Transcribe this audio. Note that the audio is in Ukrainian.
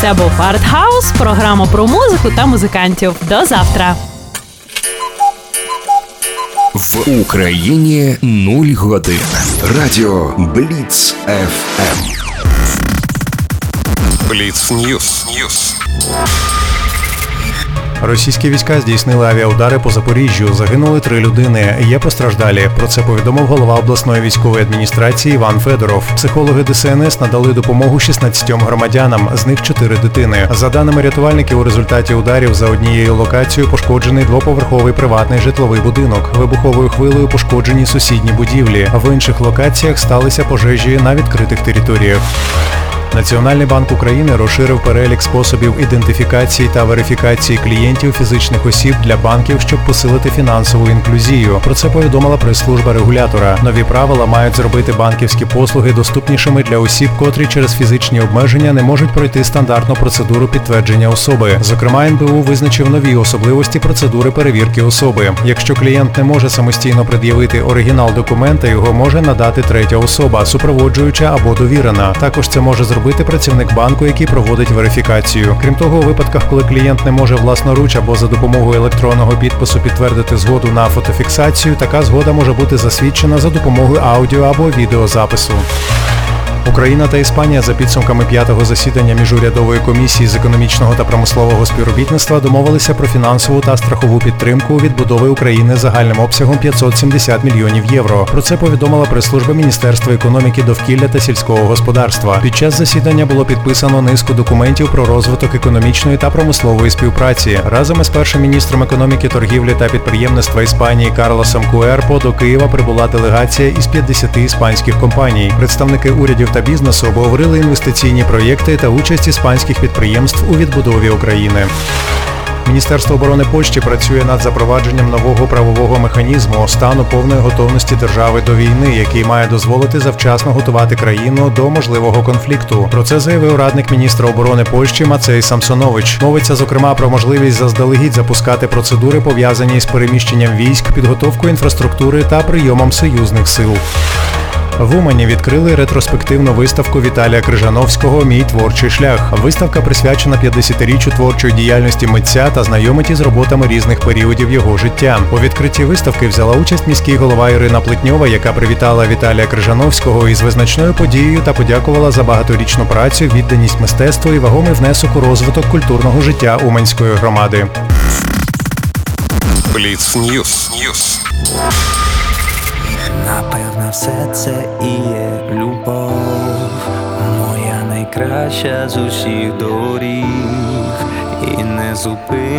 Це був Артхаус, програма про музику та музикантів. До завтра. В Україні 0 годин. Радіо Бліц ФМ. Бліц Ньюс. Російські війська здійснили авіаудари по Запоріжжю. Загинули 3 людини. Є постраждалі. Про це повідомив голова обласної військової адміністрації Іван Федоров. Психологи ДСНС надали допомогу 16 громадянам, з них 4 дитини. За даними рятувальників, у результаті ударів за однією локацією пошкоджений двоповерховий приватний житловий будинок. Вибуховою хвилею пошкоджені сусідні будівлі. В інших локаціях сталися пожежі на відкритих територіях. Національний банк України розширив перелік способів ідентифікації та верифікації клієнтів фізичних осіб для банків, щоб посилити фінансову інклюзію. Про це повідомила прес-служба регулятора. Нові правила мають зробити банківські послуги доступнішими для осіб, котрі через фізичні обмеження не можуть пройти стандартну процедуру підтвердження особи. Зокрема, НБУ визначив нові особливості процедури перевірки особи. Якщо клієнт не може самостійно пред'явити оригінал документа, його може надати третя особа, супроводжуюча або довірена. Також це може зробити працівник банку, який проводить верифікацію. Крім того, у випадках, коли клієнт не може власноруч або за допомогою електронного підпису підтвердити згоду на фотофіксацію, така згода може бути засвідчена за допомогою аудіо або відеозапису. Україна та Іспанія за підсумками 5-го засідання Міжурядової комісії з економічного та промислового співробітництва домовилися про фінансову та страхову підтримку відбудови України загальним обсягом 570 мільйонів євро. Про це повідомила прес-служба Міністерства економіки, довкілля та сільського господарства. Під час засідання було підписано низку документів про розвиток економічної та промислової співпраці. Разом із першим міністром економіки, торгівлі та підприємництва Іспанії Карлосом Куерпо до Києва прибула делегація із 50 іспанських компаній. Представники урядів та бізнесу обговорили інвестиційні проєкти та участь іспанських підприємств у відбудові України. Міністерство оборони Польщі працює над запровадженням нового правового механізму стану повної готовності держави до війни, який має дозволити завчасно готувати країну до можливого конфлікту. Про це заявив радник міністра оборони Польщі Мацей Самсонович. Мовиться, зокрема, про можливість заздалегідь запускати процедури, пов'язані з переміщенням військ, підготовкою інфраструктури та прийомом союзних сил. В Умані відкрили ретроспективну виставку Віталія Крижановського «Мій творчий шлях». Виставка присвячена 50-річчю творчої діяльності митця та знайомить із роботами різних періодів його життя. У відкритті виставки взяла участь міський голова Ірина Плетньова, яка привітала Віталія Крижановського із визначною подією та подякувала за багаторічну працю, відданість мистецтву і вагомий внесок у розвиток культурного життя Уманської громади. Бліц Ньюс. Напевно, все це і є любов, моя найкраща з усіх доріг, і не зупиниться.